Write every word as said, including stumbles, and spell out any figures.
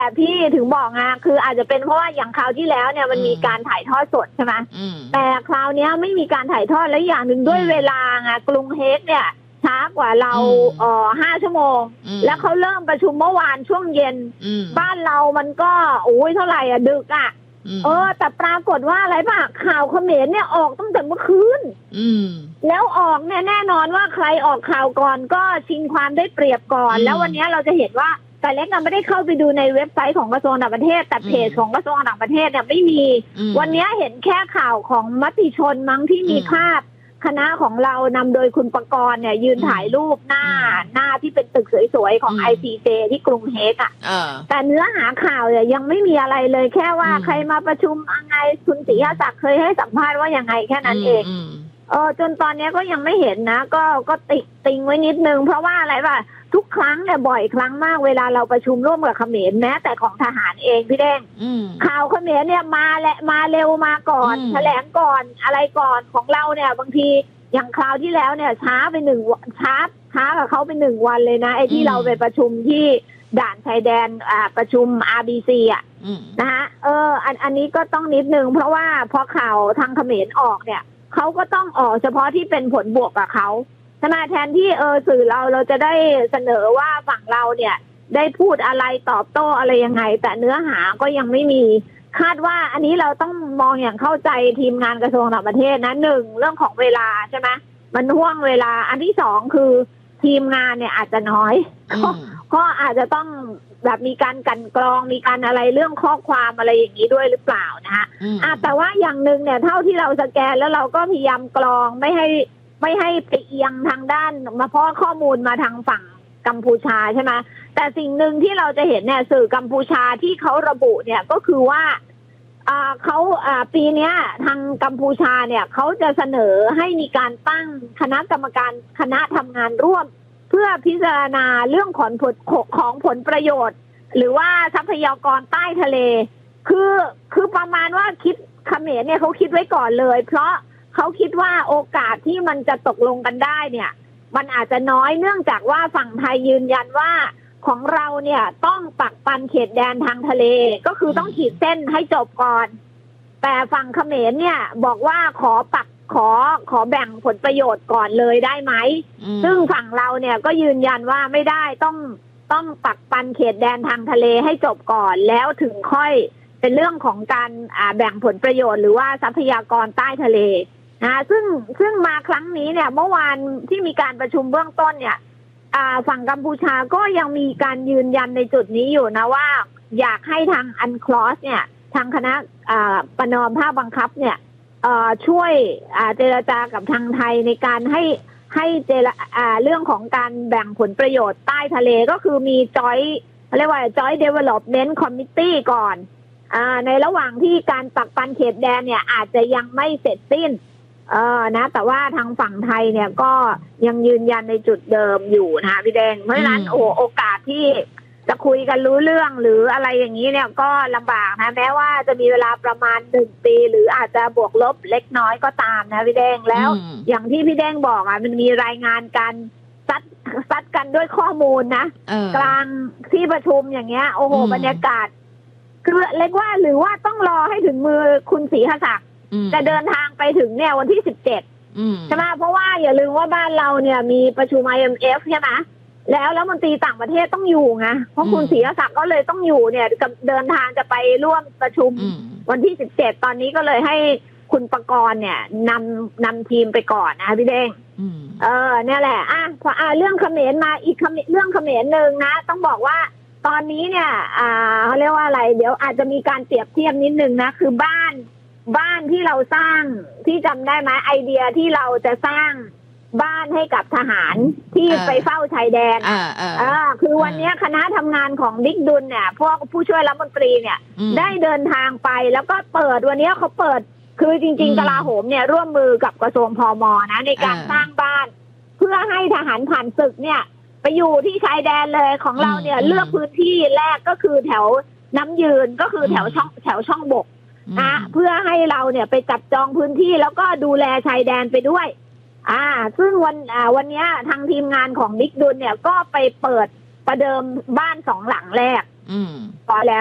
แต่พี่ถึงบอกไงคืออาจจะเป็นเพราะว่าอย่างคราวที่แล้วเนี่ยมันมีการถ่ายทอดสดใช่ไหมแต่คราวนี้ไม่มีการถ่ายทอดแล้วอย่างหนึ่งด้วยเวลาไงกรุงเฮกเนี่ยช้ากว่าเราเอ่อห้าชั่วโมงแล้วเขาเริ่มประชุมเมื่อวานช่วงเย็นบ้านเรามันก็โอ้ยเท่าไหร่อ่ะดึกอ่ะเออแต่ปรากฏว่าอะไรป่ะข่าวเขมรเนี่ยออกตั้งแต่เมื่อคืนแล้วออกเนี่ยแน่นอนว่าใครออกข่าวก่อนก็ชิงความได้เปรียบก่อนแล้ววันนี้เราจะเห็นว่าแต่เล็กเราไม่ได้เข้าไปดูในเว็บไซต์ของกระทรวงต่างประเทศแต่เพจของกระทรวงต่างประเทศเนี่ยไม่มีวันนี้เห็นแค่ข่าวของมติชนมั้งที่มีภาพคณะของเรานำโดยคุณประกรณ์เนี่ยยืนถ่ายรูปหน้าหน้าที่เป็นตึกสวยๆของ ไอ ซี เจ ที่กรุงเฮกอ่ะแต่เนื้อหาข่าวเนี่ยยังไม่มีอะไรเลยแค่ว่าใครมาประชุมยังไงคุณศรีหศักดิ์เคยให้สัมภาษณ์ว่ายังไงแค่นั้นเองเออจนตอนนี้ก็ยังไม่เห็นนะก็ก็ติดติงไว้นิดนึงเพราะว่าอะไรป่ะทุกครั้งเนี่ยบ่อยครั้งมากเวลาเราประชุมร่วมกับเขมรแม้แต่ของทหารเองพี่เด้งข่าวเขมรเนี่ยมาและมาเร็วมาก่อนแถลงก่อนอะไรก่อนของเราเนี่ยบางทีอย่างคราวที่แล้วเนี่ยช้าไปหนึ่งช้าช้ากับเขาไปหนึ่งวันเลยนะไอ้ที่เราไปประชุมที่ด่านชายแดนอ่าประชุม อาร์ บี ซี อ่ะนะฮะเอออันอันนี้ก็ต้องนิดนึงเพราะว่าพอข่าวทางเขมรออกเนี่ยเขาก็ต้องออกเฉพาะที่เป็นผลบวกกับเขาใช่ไหมแทนที่เออสื่อเราเราจะได้เสนอว่าฝั่งเราเนี่ยได้พูดอะไรตอบโต้อะไรยังไงแต่เนื้อหาก็ยังไม่มีคาดว่าอันนี้เราต้องมองอย่างเข้าใจทีมงานกระทรวงต่างประเทศนะหนึ่งเรื่องของเวลาใช่ไหมมันห่วงเวลาอันที่สองคือทีมงานเนี่ยอาจจะน้อยก็อาจจะต้องแบบมีการกันกรองมีการอะไรเรื่องข้อความอะไรอย่างนี้ด้วยหรือเปล่านะฮะอ่ะแต่ว่าอย่างหนึ่งเนี่ยเท่าที่เราสแกนแล้วเราก็พยายามกรองไม่ให้ไม่ให้ไปเอียงทางด้านมาเพราะข้อมูลมาทางฝั่งกัมพูชาใช่ไหมแต่สิ่งหนึ่งที่เราจะเห็นเนี่ยสื่อกัมพูชาที่เขาระบุเนี่ยก็คือว่าอ่าเขาอ่าปีนี้ทางกัมพูชาเนี่ยเขาจะเสนอให้มีการตั้งคณะกรรมการคณะทำงานร่วมเพื่อพิจารณาเรื่องของผลของผลประโยชน์หรือว่าทรัพยากรใต้ทะเลคือคือประมาณว่าคิดเขมรเนี่ยเขาคิดไว้ก่อนเลยเพราะเขาคิดว่าโอกาสที่มันจะตกลงกันได้เนี่ยมันอาจจะน้อยเนื่องจากว่าฝั่งไทยยืนยันว่าของเราเนี่ยต้องปักปันเขตแดนทางทะเลก็คือต้องขีดเส้นให้จบก่อนแต่ฝั่งเขมรเนี่ยบอกว่าขอปักขอขอแบ่งผลประโยชน์ก่อนเลยได้ไหมซึ่งฝั่งเราเนี่ยก็ยืนยันว่าไม่ได้ต้องต้องปักปันเขตแดนทางทะเลให้จบก่อนแล้วถึงค่อยเป็นเรื่องของการอ่าแบ่งผลประโยชน์หรือว่าทรัพยากรใต้ทะเลนะซึ่งซึ่งมาครั้งนี้เนี่ยเมื่อวานที่มีการประชุมเบื้องต้นเนี่ยฝั่งกัมพูชาก็ยังมีการยืนยันในจุดนี้อยู่นะว่าอยากให้ทางอันคลอสเนี่ยทางคณะประนอมภาคบังคับเนี่ยช่วยเจรจากับทางไทยในการให้ให้เจรเรื่องของการแบ่งผลประโยชน์ใต้ทะเลก็คือมีจอยเรียกว่า Joint Development Committee ก่อนในระหว่างที่การปักปันเขตแดนเนี่ยอาจจะยังไม่เสร็จสิ้นเออนะแต่ว่าทางฝั่งไทยเนี่ยก็ยังยืนยันในจุดเดิมอยู่นะพี่แดงเพราะฉะนั้นโอโอกาสที่จะคุยกันรู้เรื่องหรืออะไรอย่างนี้เนี่ยก็ลำบากนะแม้ว่าจะมีเวลาประมาณหนึ่งปีหรืออาจจะบวกลบเล็กน้อยก็ตามนะพี่แดงแล้วอย่างที่พี่แดงบอกอ่ะมันมีรายงานการซัดซัดกันด้วยข้อมูลนะกลางที่ประชุมอย่างเงี้ยโอ้โหบรรยากาศคือเล็กว่าหรือว่าต้องรอให้ถึงมือคุณศรีหศักดิ์จะเดินทางไปถึงเนี่ยวันที่สิบเจ็ดใช่ไหมเพราะว่าอย่าลืมว่าบ้านเราเนี่ยมีประชุม ไอ เอ็ม เอฟ ใช่ไหมแล้วแล้วมนตรีต่างประเทศต้องอยู่ไงเพราะคุณศรีหศักดิ์ก็เลยต้องอยู่เนี่ยเดินทางจะไปร่วมประชุมวันที่สิบเจ็ดตอนนี้ก็เลยให้คุณประกรณ์เนี่ยนำนำทีมไปก่อนนะพี่เด้งเออเนี่ยแหละอ่ะพออ่ะเรื่องเขมรมาอีกเรื่องเขมรหนึ่งนะต้องบอกว่าตอนนี้เนี่ยอ่าเขาเรียกว่าอะไรเดี๋ยวอาจจะมีการเปรียบเทียบนิดนึงนะคือบ้านบ้านที่เราสร้างที่จำได้ไหมไอเดียที่เราจะสร้างบ้านให้กับทหารที่ไปเฝ้าชายแดนอ่าอ่าคือวันนี้คณะทำงานของบิ๊กดุลเนี่ยพวกผู้ช่วยรัฐมนตรีเนี่ยได้เดินทางไปแล้วก็เปิดวันนี้เขาเปิดคือจริงๆกลาโหมเนี่ยร่วมมือกับกระทรวงพม.นะในการสร้างบ้านเพื่อให้ทหารผ่านศึกเนี่ยไปอยู่ที่ชายแดนเลยของเราเนี่ยเลือกพื้นที่แรกก็คือแถวน้ำยืนก็คือแถวช่องแถวช่องบกนะเพื่อให้เราเนี่ยไปจับจองพื้นที่แล้วก็ดูแลชายแดนไปด้วยอ่าซึ่งวันอ่าวันนี้ทางทีมงานของบิ๊กดุลเนี่ยก็ไปเปิดประเดิมบ้านสองหลังแรกอืมพอแล้ว